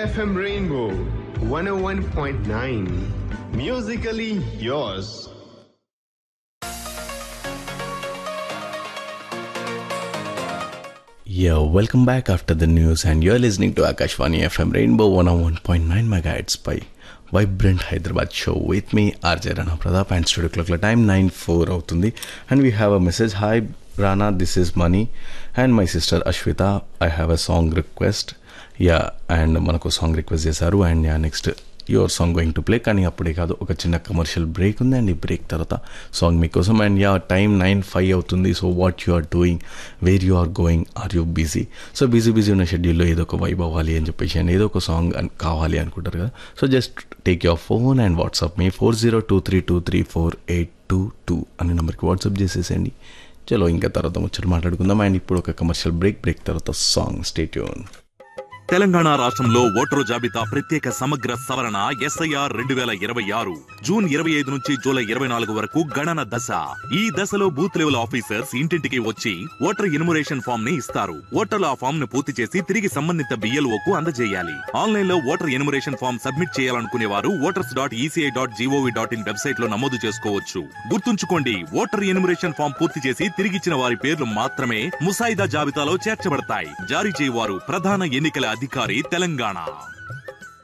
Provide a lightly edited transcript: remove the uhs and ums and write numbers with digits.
FM Rainbow 101.9. Musically yours. Yeah, welcome back after the news and you're listening to Akashvani FM Rainbow 101.9 MHz by Vibrant Hyderabad show with me RJ Rana Pradap and studio clock time 9:04 అవుతుంది and we have a message. Hi Rana, this is Mani and my sister Ashwita. I have a song request. Yeah, and మనకు song request చేశారు and yeah next your song going to play. కానీ అప్పుడే కాదు, ఒక చిన్న commercial break ఉంది and ఈ break తర్వాత సాంగ్ మీకోసం. అండ్ యా టైం 9:05 అవుతుంది. So what you are doing, where you are going, are you busy? So busy ఉన్న షెడ్యూల్లో ఏదో ఒక వైబ్ అవ్వాలి అని చెప్పేసి అండ్ ఏదో ఒక సాంగ్ కావాలి అనుకుంటారు కదా. So just take your phone and WhatsApp మీ 4023234822 అనే నెంబర్కి వాట్సాప్ చేసేసండి. చలో ఇంకా తర్వాత ముచ్చట మాట్లాడుకుందాం. అండ్ ఇప్పుడు ఒక కమర్షియల్ బ్రేక్ తర్వాత సాంగ్. Stay tune. తెలంగాణ రాష్ట్రంలో ఓటరు జాబితా ప్రత్యేక సమగ్ర సవరణ SIR 2026 జూన్ 25 నుంచి జూలై 24 వరకు గణన దశ. ఈ దశలో బూత్ లెవెల్ ఆఫీసర్స్ ఇంటింటికి వచ్చి ఓటర్ ఎన్యుమరేషన్ ఫామ్ ని ఇస్తారు. ఓటర్లు ఆ ఫామ్ ను పూర్తి చేసి తిరిగి సంబంధిత BLOకు అందజేయాలి. ఆన్లైన్ లో ఓటర్ ఎన్యుమరేషన్ ఫామ్ సబ్మిట్ చేయాలనుకునే వారు voters.eci.gov.in వెబ్సైట్ లో నమోదు చేసుకోవచ్చు. గుర్తుంచుకోండి, ఓటర్ ఎన్యుమరేషన్ ఫామ్ పూర్తి చేసి తిరిగిచ్చిన వారి పేర్లు మాత్రమే ముసాయిదా జాబితాలో చేర్చబడతాయి. జారీ చేయవారు ప్రధాన ఎన్నికల అధికారి, తెలంగాణ.